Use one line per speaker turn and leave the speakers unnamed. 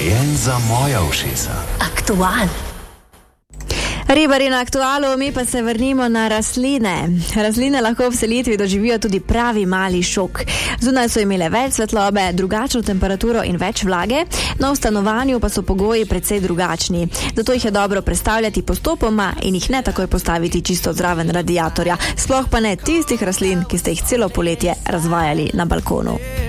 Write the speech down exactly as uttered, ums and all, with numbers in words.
Narejen za moja ušesa.
Aktual. Ribari na aktualu, mi pa se vrnimo na rastline. Rastline lahko v selitvi doživijo tudi pravi mali šok. Zunaj so imele več svetlobe, drugačno temperaturo in več vlage, no v stanovanju pa so pogoji precej drugačni. Zato jih je dobro prestavljati postopoma in jih ne takoj postaviti čisto zraven radiatorja. Sploh pa ne tistih rastlin, ki ste jih celo poletje razvajali na balkonu.